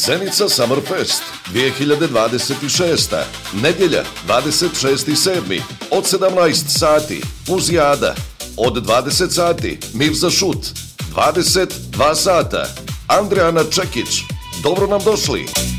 Zenica Summerfest 2026. Nedjelja 26.7. od 17 sati Puzijada, od 20 sati Mirza Šut, 22 sata Andrijana Čekić. Dobro nam došli!